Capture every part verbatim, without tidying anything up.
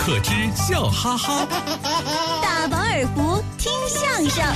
可知笑哈哈， 大饱耳福听相声，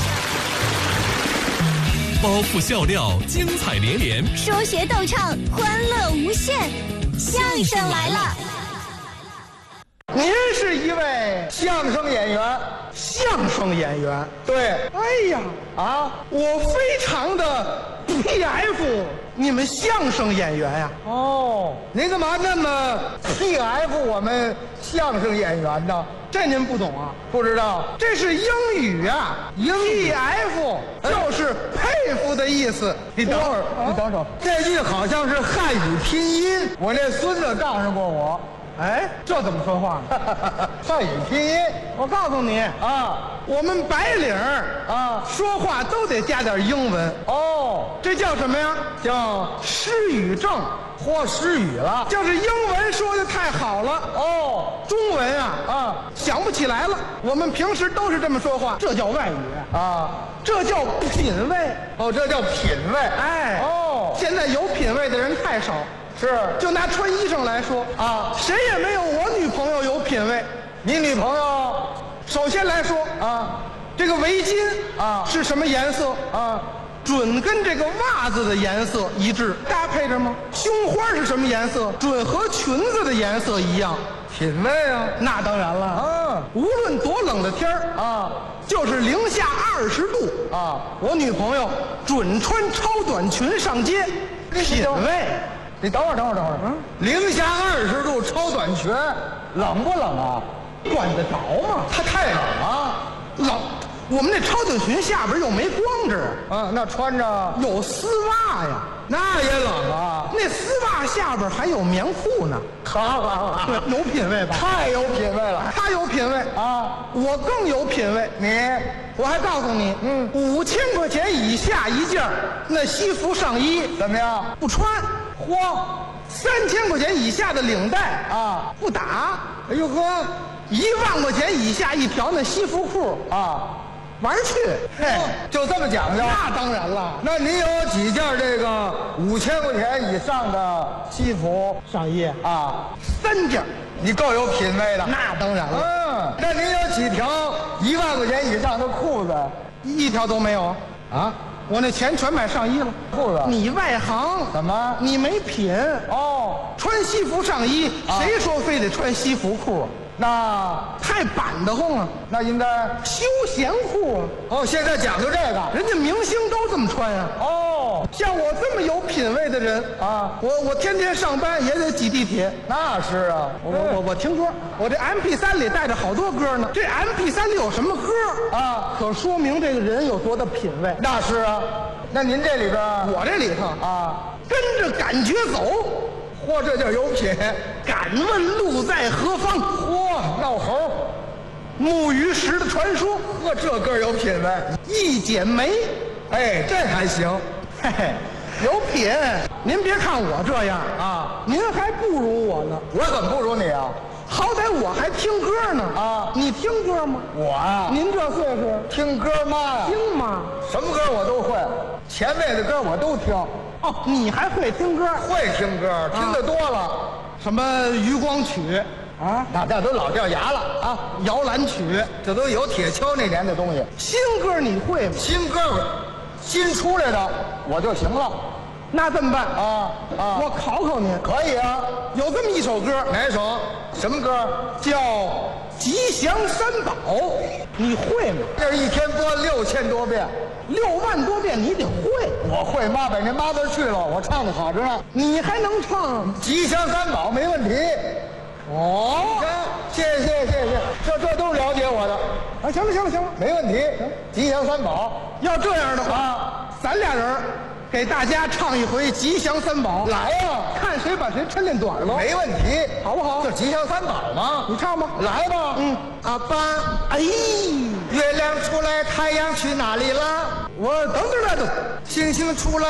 包袱笑料精彩连连， 说学逗唱欢乐无限。相声来了！ 您是一位相声演员， 相声演员。 对。 哎呀啊， 我非常的 P F 你们相声演员呀、 啊。哦，您干嘛那么 P F 我们相声演员呢？ 这您不懂啊？ 不知道， 这是英语啊， 英语 P F 就是佩服的意思。 你等会儿， 啊、 你等会儿，这句好像是汉语拼音，我那孙子告诉过我。 哎，这怎么说话呢？ 汉语拼音， 我告诉你啊， 我们白领啊说话都得加点英文。 哦， 这叫什么呀？ 叫失语症， 或失语了。 就是英文说的太好了， 哦， 中文啊啊想不起来了。我们平时都是这么说话，这叫外语啊， 这叫品味。 哦，这叫品味。 哎， 哦， 现在有品味的人太少。 是， 就拿穿衣裳来说啊， 谁也没有我女朋友有品位。 你女朋友， 首先来说啊， 这个围巾啊是什么颜色啊？ 准跟这个袜子的颜色一致，搭配着吗？胸花是什么颜色？准和裙子的颜色一样。 品味啊， 那当然了啊， 无论多冷的天儿啊，就是零下二十度啊， 我女朋友准穿超短裙上街，品味。 你等会儿，等会儿，等会儿。嗯，零下二十度超短裙，冷不冷啊？ 管得着吗？ 它太冷啊！ 冷。我们那超短裙下边又没光着啊，那穿着有丝袜呀， 那也冷啊。 那丝袜下边还有棉裤呢。 好好好， 对，有品位吧？ 太有品位了。 他有品位啊， 我更有品位。 你， 我还告诉你， 嗯， 五千块钱以下一件那西服上衣怎么样？ 不穿。 嚯， 三千块钱以下的领带啊不打。 哎呦呵， 一万块钱以下一条那西服裤啊， 玩去。 嘿，就这么讲究？ 那当然了。 那你有几件这个五千块钱以上的西服上衣啊？ 三件。 你够有品位的。 那当然了。 嗯，那你有几条一万块钱以上的裤子？ 一条都没有啊。 我那钱全买上衣了。 裤子？ 你外行？ 怎么？ 你没品哦。 穿西服上衣，啊、谁说非得穿西服裤啊？ 那太板得慌了。 那应该休闲裤啊。 哦，现在讲究这个， 人家明星都这么穿呀、 啊。哦， 像我这么有品位的人啊， 我我天天上班也得挤地铁。 那是啊， 我我我我听歌，我这 M P 三 里带着好多歌呢。这 M P 三 里有什么歌啊？ 可说明这个人有多大品位。 那是啊。那您这里边， 我这里头啊， 跟着感觉走， 嚯，这叫有品。 敢问路在何方？ 嚯，闹猴。 木鱼石的传说， 呵，这歌有品位。 一剪梅， 哎，这还行， 嘿嘿，有品。您别看我这样啊， 您还不如我呢。 我怎么不如你啊？ 好歹我还听歌呢啊！ 你听歌吗？ 我啊， 您这岁数听歌吗呀？ 听吗？ 什么歌我都会，前卫的歌我都听。 哦，你还会听歌？ 会听歌，听得多了。啊、 什么余光曲啊？那这都老掉牙了啊！摇篮曲， 这都有铁锹那年的东西。 新歌你会吗？ 新歌，新出来的我就行了。 那这么办啊啊！ 我考考您。 可以啊， 有这么一首歌。 哪首？什么歌？ 叫《吉祥三宝》，你会吗？ 这一天播六千多遍， 六万多遍，你得会。 我会妈把您妈那去了，我唱的好着呢。 你还能唱 《吉祥三宝》没问题。 哦， 行，谢谢谢谢谢谢，这这都是了解我的。 啊，行了行了行了， 没问题。吉祥三宝， 要这样的话， 啊、 咱俩人给大家唱一回《吉祥三宝》。 来呀、啊， 看谁把谁抻练短了。 没问题， 好不好？ 这吉祥三宝吗？ 你唱吧。 来吧。 嗯， 阿爸， 哎， 月亮出来，太阳去哪里了？ 我等等来等， 星星出来。